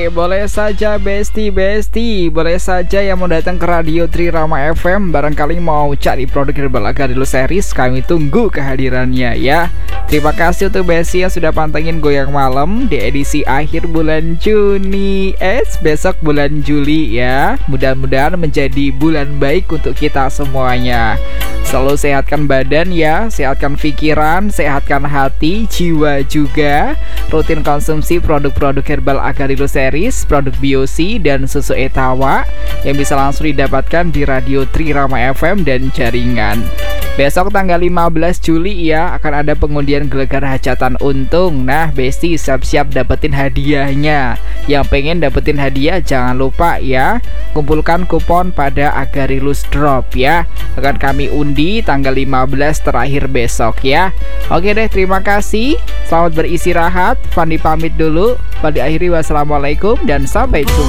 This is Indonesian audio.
boleh saja Besti, boleh saja yang mau datang ke Radio Trirama FM, barangkali mau cari produk herbal Agarilus series, kami tunggu kehadirannya ya. Terima kasih untuk Besti yang sudah pantengin Goyang Malam di edisi akhir bulan Juni. Besok bulan Juli ya. Mudah-mudahan menjadi bulan baik untuk kita semuanya. Selalu sehatkan badan ya, sehatkan pikiran, sehatkan hati, jiwa juga. Rutin konsumsi produk-produk herbal Agarilus series, produk Biosi dan susu Etawa yang bisa langsung didapatkan di Radio Trirama FM dan jaringan. Besok tanggal 15 Juli ya akan ada pengundian gelegar hajatan untung. Nah Besti siap-siap dapetin hadiahnya. Yang pengen dapetin hadiah jangan lupa ya, kumpulkan kupon pada Agarilus Drop ya. Akan kami undi tanggal 15 terakhir besok ya. Oke deh, terima kasih. Selamat beristirahat. Fandi pamit dulu. Pada akhiri wassalamualaikum dan sampai jumpa.